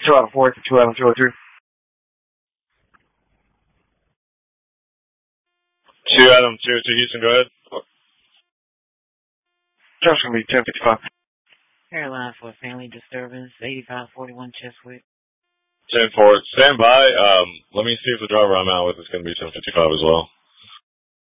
2 Adam 4, 2 Adam 203. 2 Adam 202 Houston, go ahead. Josh going to be 1055. Airline for family disturbance, 8541 Cheswick. 10-4, stand by. Let me see if the driver I'm out with is going to be 1055 as well.